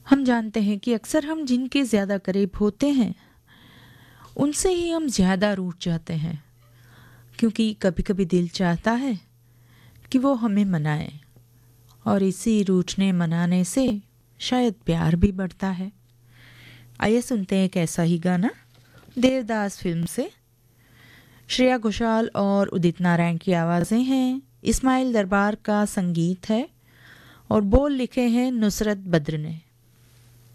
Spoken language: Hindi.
हम जानते हैं कि अक्सर हम जिनके ज़्यादा करीब होते हैं उनसे ही हम ज़्यादा रूठ जाते हैं, क्योंकि कभी कभी दिल चाहता है कि वो हमें मनाए, और इसी रूठने मनाने से शायद प्यार भी बढ़ता है। आइए सुनते हैं एक ऐसा ही गाना देवदास फिल्म से। श्रेया घोषाल और उदित नारायण की आवाज़ें हैं, इस्माइल दरबार का संगीत है और बोल लिखे हैं नुसरत बद्र ने।